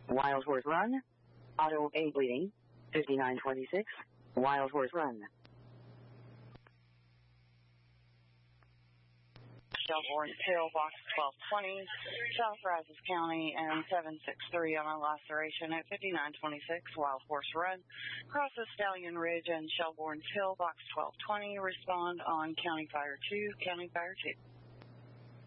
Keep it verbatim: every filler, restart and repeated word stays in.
Wild Horse Run, Auto eight bleeding, fifty-nine twenty-six, Wild Horse Run. Shelbourne Hill, box twelve twenty, South Brazos County, and seven six three on a laceration at fifty-nine twenty-six, Wild Horse Run. Crosses Stallion Ridge and Shelbourne Hill, box twelve twenty, respond on County Fire two, County Fire two.